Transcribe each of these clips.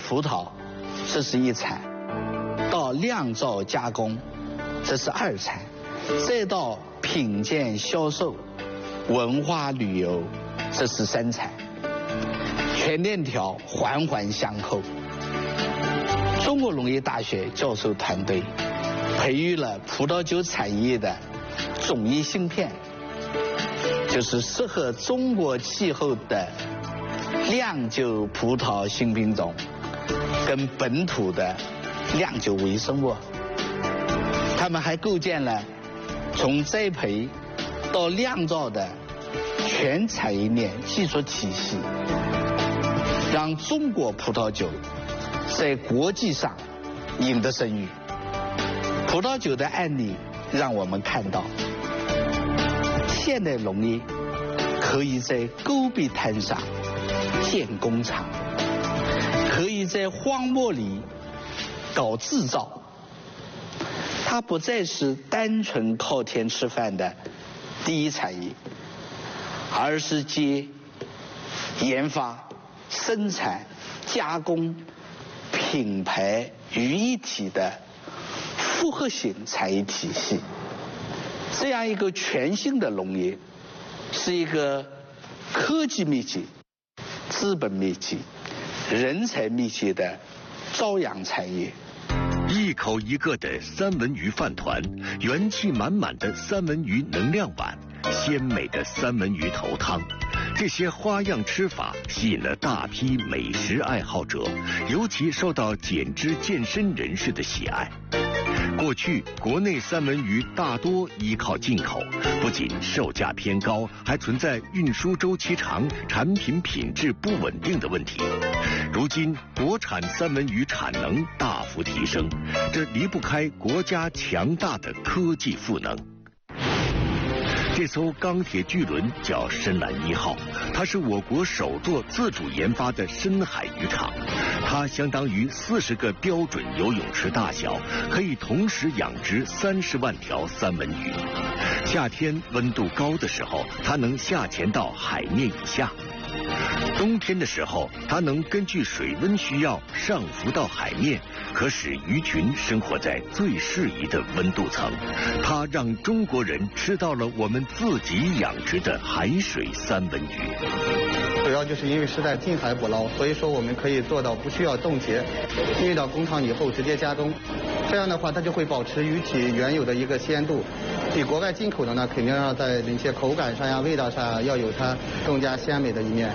葡萄，这是一产；到酿造加工，这是二产；再到品鉴销售、文化旅游，这是三产。全链条环环相扣。中国农业大学教授团队培育了葡萄酒产业的种艺芯片，就是适合中国气候的酿酒葡萄新品种跟本土的酿酒微生物。他们还构建了从栽培到酿造的全产业链技术体系，让中国葡萄酒在国际上赢得声誉。葡萄酒的案例让我们看到，现代农业可以在戈壁滩上建工厂，可以在荒漠里搞制造。它不再是单纯靠天吃饭的第一产业，而是接研发、生产、加工、品牌于一体的复合型产业体系。这样一个全新的农业，是一个科技密集、资本密集、人才密集的朝阳产业。 一口一个的三文鱼饭团，元气满满的三文鱼能量碗，鲜美的三文鱼头汤，这些花样吃法吸引了大批美食爱好者，尤其受到减脂健身人士的喜爱。过去国内三文鱼大多依靠进口，不仅售价偏高，还存在运输周期长、产品品质不稳定的问题。如今国产三文鱼产能大幅提升，这离不开国家强大的科技赋能。这艘钢铁巨轮叫深蓝1号，它是我国首座自主研发的深海渔场，它相当于40个标准游泳池大小，可以同时养殖30万条三文鱼。夏天温度高的时候，它能下潜到海面以下；冬天的时候，它能根据水温需要上浮到海面，可使鱼群生活在最适宜的温度层。它让中国人吃到了我们自己养殖的海水三文鱼。 主要就是因为是在近海捕捞，所以说我们可以做到不需要冻结，运到工厂以后直接加工。这样的话，它就会保持鱼体原有的一个鲜度。比国外进口的呢，肯定要在一些口感上呀、味道上要有它更加鲜美的一面。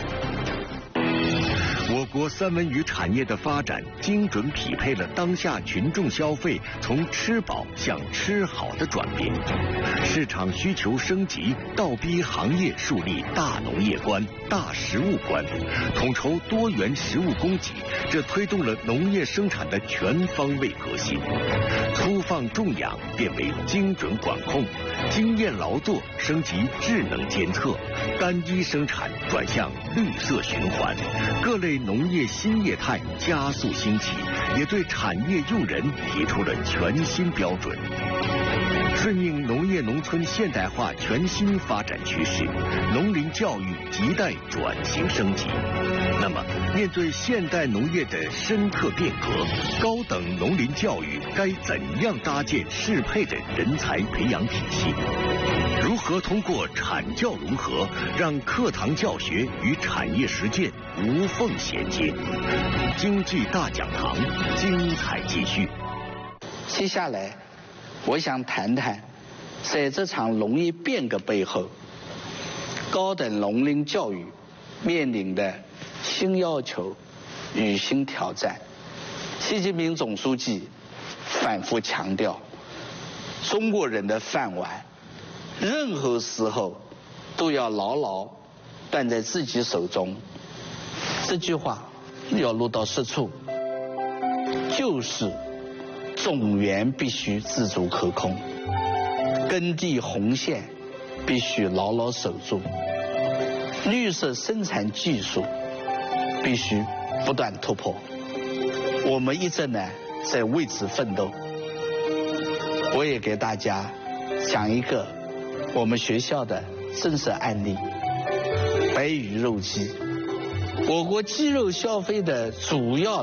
我国三文鱼产业的发展，精准匹配了当下群众消费从吃饱向吃好的转变。市场需求升级，倒逼行业树立大农业观、大食物观，统筹多元食物供给，这推动了农业生产的全方位革新。粗放种养变为精准管控，经验劳作升级智能监测，单一生产转向绿色循环，各类农业新业态加速兴起，也对产业用人提出了全新标准。顺应农业农村现代化全新发展趋势，农林教育亟待转型升级。那么，面对现代农业的深刻变革，高等农林教育该怎样搭建适配的人才培养体系？如何通过产教融合，让课堂教学与产业实践无缝衔接？经济大讲堂精彩继续。 接下来，我想谈谈，在这场农业变革背后，高等农林教育面临的新要求与新挑战。习近平总书记反复强调，中国人的饭碗，任何时候都要牢牢攥在自己手中。这句话要落到实处，就是种源必须自主可控，耕地红线必须牢牢守住，绿色生产技术必须不断突破。我们一直呢在为此奋斗。我也给大家讲一个我们学校的真实案例：白鱼肉鸡。我国鸡肉消费的主要